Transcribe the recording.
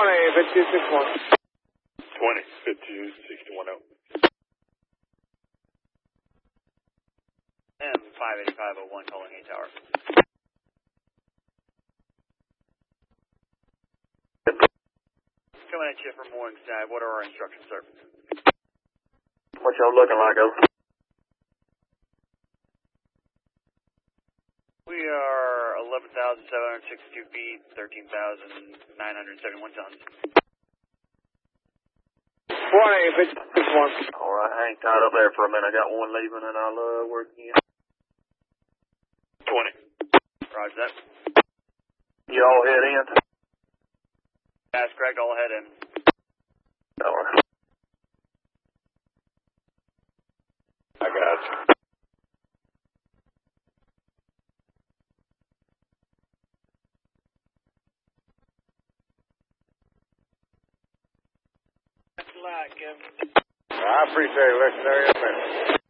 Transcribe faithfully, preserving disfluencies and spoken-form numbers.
twenty, fifty-two sixty-one. twenty, fifty-two sixty-one oh. M five eighty-five oh one calling A tower. Coming at you from Morningside. What are our instructions, sir? What y'all looking like, over? We are eleven thousand seven hundred sixty-two feet, thirteen thousand nine hundred seventy-one tons. twenty, fifty-two sixty-one. All right, hang tight up there for a minute. I got one leaving and I'll uh, work again. twenty. Roger that. Y'all head in? That's correct. All head in. All right. I got you. Like, um, I appreciate it. Let's hurry up.